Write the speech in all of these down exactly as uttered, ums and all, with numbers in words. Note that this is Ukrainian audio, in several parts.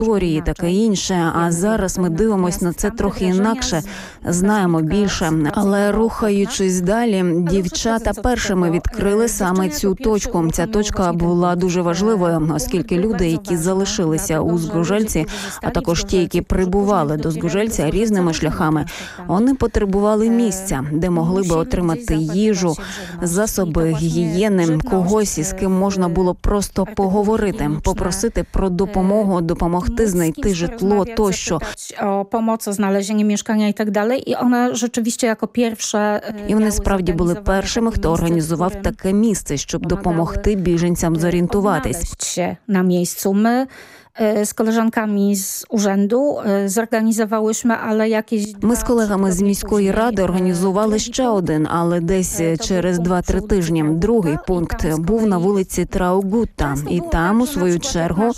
історії, таке інше. А зараз ми дивимося на це трохи інакше, знаємо більше. Але рухаючись далі, дівчата першими відкрили саме цю точку. Ця точка була дуже важливою, оскільки люди, які залишилися у Згоржельці, а також ті, які прибували до Згоржельця різними шляхами, вони потребували місця, де могли би отримати їжу, засоби гігієни, когось, із ким можна було просто поговорити, попросити про допомогу, допомогти знайти житло тощо. О pomocy, znalezienie mieszkania i tak dalej. I one rzeczywiście jako pierwsze... І вони справді були першими, хто організував таке місце, щоб допомогти біженцям зорієнтуватись. Na miejscu. My z koleżankami z urzędu zorganizowałyśmy, ale jakieś... Ми з колегами з міської ради організували ще один, але десь через два-три тижні. Другий пункт був на вулиці Траугута. І там, у свою чергу...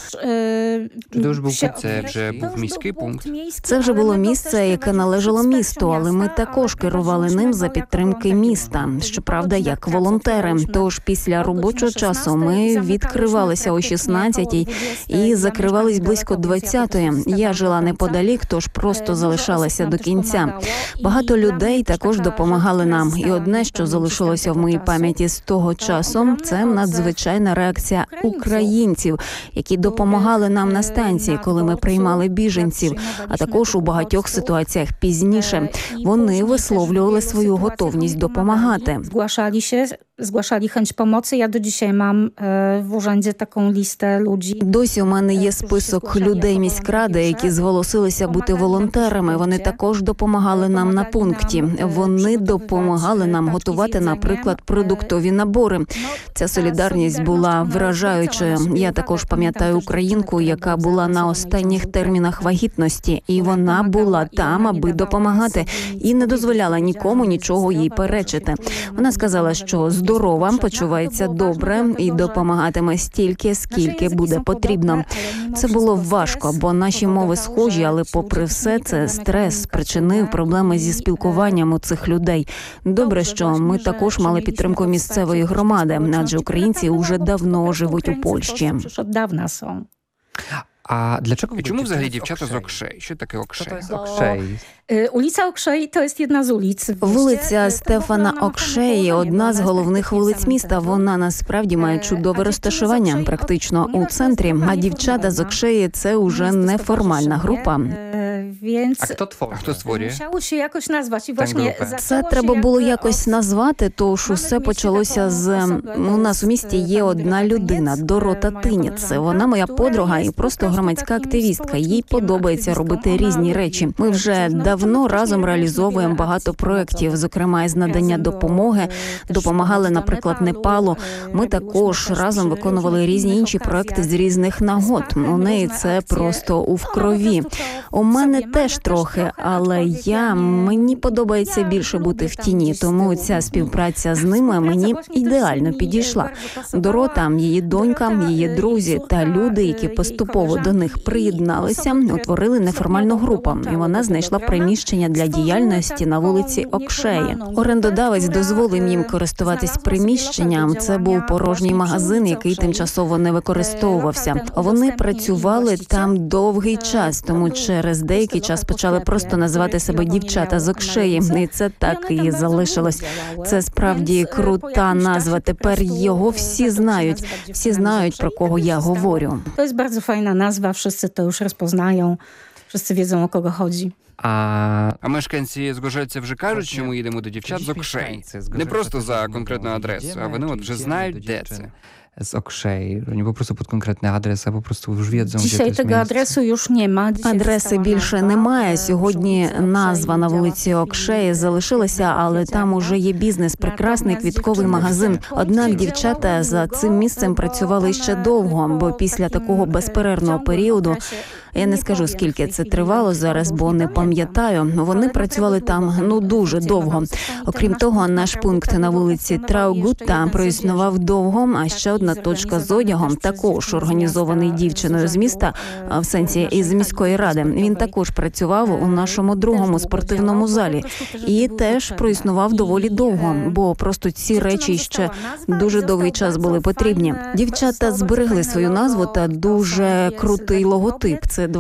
Чи то ж був це вже був міський пункт? Це вже було місце, яке належало місту, але ми також керували ним за підтримки міста. Щоправда, як волонтери. Тож після робочого часу ми відкривалися о шістнадцятій і закривались близько двадцятої. Я жила неподалік, тож просто залишалася до кінця. Багато людей також допомагали нам. І одне, що залишилося в моїй пам'яті з того часу, це надзвичайна реакція українців, які допомагали нам на станції, коли ми приймали біженців, а також у багатьох ситуаціях пізніше. Вони висловлювали свою готовність допомагати. Zgłaszali chęć pomocy. Ja do dzisiaj mam w urzędzie taką listę ludzi. Досі у мене є список людей міськради, які зголосилися бути волонтерами. Вони також допомагали нам на пункті. Вони допомагали нам готувати, наприклад, продуктові набори. Ця солідарність була вражаючою. Я також пам'ятаю українку, яка була на останніх термінах вагітності, і вона була там, аби допомагати, і не дозволяла нікому нічого їй перечити. Вона сказала, що здорова, почувається добре і допомагатиме стільки, скільки буде потрібно. Це було важко, бо наші мови схожі, але попри все це стрес спричинив проблеми зі спілкуванням у цих людей. Добре, що ми також мали підтримку місцевої громади, адже українці вже давно живуть у Польщі. А для чого? І чому взагалі дівчата з Окшей? Що таке Окшей? Окшей. Ulica Okrzei to jest jedna z ulic. Вулиця Стефана Окшеї – одна з головних вулиць міста. Вона насправді має чудове розташування, практично у центрі. А дівчата з Окшеї – це уже неформальна група. А хто творить? Хто створює? Це треба було якось назвати, тож усе почалося з... У нас у місті є одна людина – Дорота Тиніц. Вона моя подруга і просто громадська активістка. Їй подобається робити різні речі. Ми вже давно разом реалізовуємо багато проєктів, зокрема із надання допомоги. Допомагали, наприклад, Непалу. Ми також разом виконували різні інші проєкти з різних нагод. У неї це просто у в крові. У мене теж трохи, але я, мені подобається більше бути в тіні, тому ця співпраця з ними мені ідеально підійшла. Дорота, її донька, її друзі та люди, які поступово до них приєдналися, утворили неформальну групу, і вона знайшла приміщення для діяльності на вулиці Окшеї. Орендодавець дозволив їм користуватись приміщенням. Це був порожній магазин, який тимчасово не використовувався. Вони працювали там довгий час, тому через деякий час почали просто називати себе дівчата з Окшеї. І це так і залишилось. Це справді крута назва. Тепер його всі знають. Всі знають, про кого я говорю. Це дуже файна назва, всі це вже розпознають. Wszyscy wiedzą, o kogo chodzi. А, а мешканці Згоржельця вже кажуть, що ми їдемо до дівчат з Окшей. Не просто за конкретну адресу, а вони от вже знають, де це. Z Okrzei. Oni po prostu pod konkretny adres, a po prostu już wiedzą, Dzisiaj gdzie to jest tego miejsce. adresu już nie ma. Адреси більше немає. Сьогодні назва на вулиці Окшеї залишилася, але там уже є бізнес, прекрасний квітковий магазин. Однак дівчата за цим місцем працювали ще довго, бо після такого безперервного періоду, я не скажу, скільки це тривало зараз, бо не пам'ятаю, вони працювали там, ну, дуже довго. Окрім того, наш пункт на вулиці Траугута проіснував довго, а ще одна точка з одягом, також організований дівчиною з міста, в сенсі із міської ради. Він також працював у нашому другому спортивному залі і теж проіснував доволі довго, бо просто ці речі ще дуже довгий час були потрібні. Дівчата зберегли свою назву та дуже крутий логотип. Це